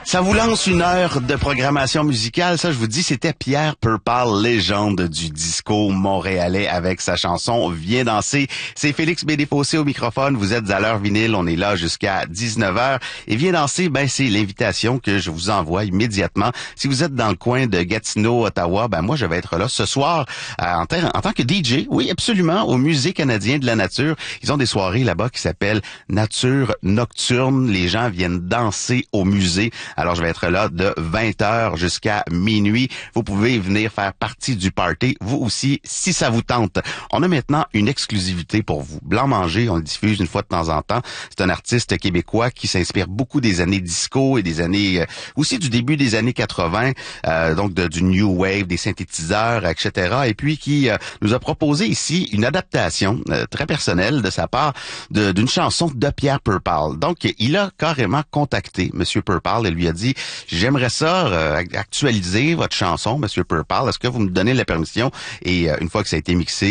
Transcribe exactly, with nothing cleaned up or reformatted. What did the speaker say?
Ça vous lance une heure de programmation musicale. Ça, je vous dis, c'était Pierre Purple, légende du disco montréalais avec sa chanson Viens danser. C'est Félix Bédéfossé au microphone. Vous êtes à l'heure vinyle. On est là jusqu'à dix-neuf heures. Et Viens danser, ben, c'est l'invitation que je vous envoie immédiatement. Si vous êtes dans le coin de Gatineau, Ottawa, ben, moi, je vais être là ce soir euh, en, ter- en tant que D J. Oui, absolument, au Musée canadien de la nature. Ils ont des soirées là-bas qui s'appellent Nature Nocturne. Les gens viennent danser au musée. Alors, je vais être là de vingt heures jusqu'à minuit. Vous pouvez venir faire partie du party, vous aussi, si ça vous tente. On a maintenant une exclusivité pour vous. Blanc Manger, on le diffuse une fois de temps en temps. C'est un artiste québécois qui s'inspire beaucoup des années disco et des années, euh, aussi du début des années quatre-vingts, euh, donc de, du New Wave, des synthétiseurs, et cetera. Et puis qui euh, nous a proposé ici une adaptation euh, très personnelle de sa part de, d'une chanson de Pierre Purple. Donc, il a carrément contacté Monsieur Purple et lui a dit « J'aimerais ça euh, actualiser votre chanson, Monsieur Purple. Est-ce que vous me donnez la permission? » Et euh, une fois que ça a été mixé,